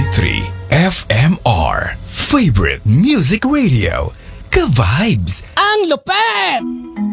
101.3 FMR Favorite Music Radio. Ka-vibes! Ang lupet!